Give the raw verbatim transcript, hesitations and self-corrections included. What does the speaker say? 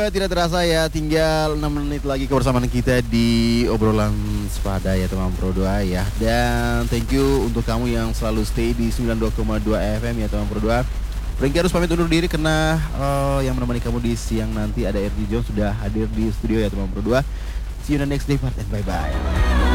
Tidak terasa ya, tinggal enam menit lagi kebersamaan kita di obrolan sepada ya teman Pro dua ya. Dan thank you untuk kamu yang selalu stay di sembilan puluh dua koma dua F M ya teman Pro dua. Franky harus pamit undur diri karena uh, yang menemani kamu di siang nanti ada R D Jones sudah hadir di studio ya teman Pro dua. See you in the next day part and bye bye.